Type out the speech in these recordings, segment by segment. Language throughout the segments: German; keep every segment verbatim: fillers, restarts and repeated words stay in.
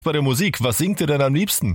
Bei der Musik, was singt ihr denn am liebsten?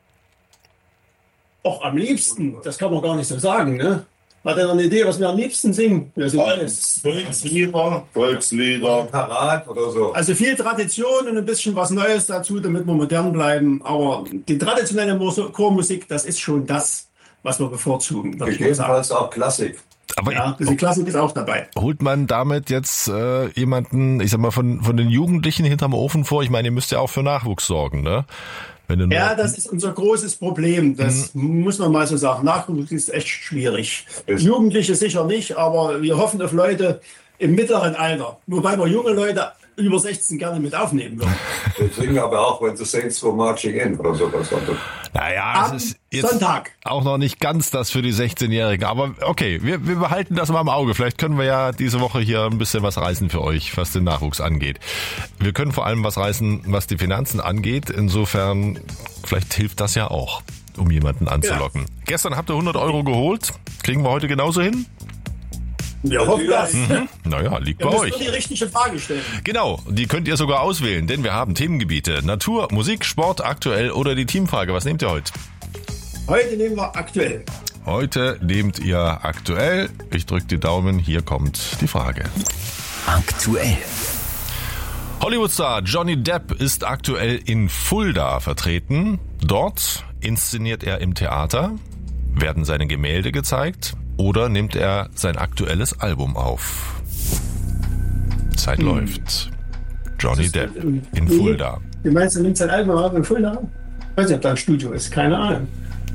Och, am liebsten, das kann man gar nicht so sagen, ne? Hat er eine Idee, was wir am liebsten singen? Wir singen alles. Volkslieder, Volkslieder, Parat oder so. Also viel Tradition und ein bisschen was Neues dazu, damit wir modern bleiben. Aber die traditionelle Chormusik, das ist schon das, was wir bevorzugen. Gegebenenfalls auch Klassik. Aber ja, ein bisschen Klassik ist auch dabei. Holt man damit jetzt äh, jemanden, ich sag mal, von, von den Jugendlichen hinterm Ofen vor? Ich meine, ihr müsst ja auch für Nachwuchs sorgen, ne? Wenn ja, das ist unser großes Problem. Das mhm. muss man mal so sagen. Nachwuchs ist echt schwierig. Ist Jugendliche sicher nicht, aber wir hoffen auf Leute im mittleren Alter. Wobei wir junge Leute über sechzehn gerne mit aufnehmen würden. Wir singen aber auch When the Saints Go Marching In oder sowas. Naja, es ist jetzt Sonntag. Auch noch nicht ganz das für die sechzehnjährigen. Aber okay, wir, wir behalten das mal im Auge. Vielleicht können wir ja diese Woche hier ein bisschen was reißen für euch, was den Nachwuchs angeht. Wir können vor allem was reißen, was die Finanzen angeht. Insofern, vielleicht hilft das ja auch, um jemanden anzulocken. Ja. Gestern habt ihr hundert Euro geholt. Kriegen wir heute genauso hin? Wir hoffen das. Mhm. Naja, liegt bei euch. Nur die richtige Frage stellen. Genau, die könnt ihr sogar auswählen, denn wir haben Themengebiete. Natur, Musik, Sport, aktuell oder die Teamfrage. Was nehmt ihr heute? Heute nehmen wir aktuell. Heute nehmt ihr aktuell. Ich drücke die Daumen, hier kommt die Frage. Aktuell. Hollywoodstar Johnny Depp ist aktuell in Fulda vertreten. Dort inszeniert er im Theater. Werden seine Gemälde gezeigt? Oder nimmt er sein aktuelles Album auf? Zeit hm. läuft. Johnny Depp in Fulda. Du meinst, er nimmt sein Album auf in Fulda? Ich weiß nicht, ob da ein Studio ist. Keine Ahnung.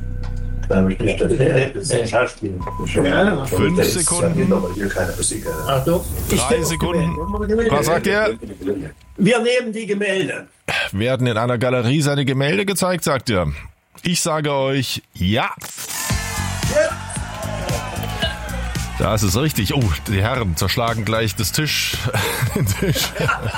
Ja, Fünf Sekunden. Ach doch. Drei Sekunden. Was sagt ihr? Wir nehmen die Gemälde. Werden in einer Galerie seine Gemälde gezeigt, sagt ihr? Ich sage euch, ja. Ja. Da ist es richtig. Oh, die Herren zerschlagen gleich das Tisch. Tisch.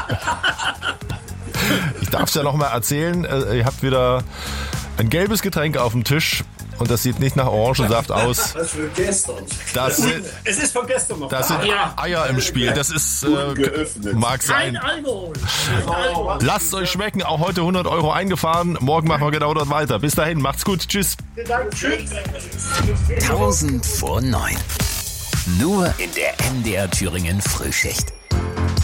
Ich darf es ja noch mal erzählen. Ihr habt wieder ein gelbes Getränk auf dem Tisch und das sieht nicht nach Orangensaft aus. Das für gestern. Das sind, es ist von gestern noch. Das sind Eier im Spiel. Das ist äh, mag sein. Kein Alkohol. Lasst es euch schmecken. Auch heute hundert Euro eingefahren. Morgen machen wir genau dort weiter. Bis dahin, macht's gut. Tschüss. Tschüss. tausend vor neun. Nur in der M D R Thüringen Frühschicht.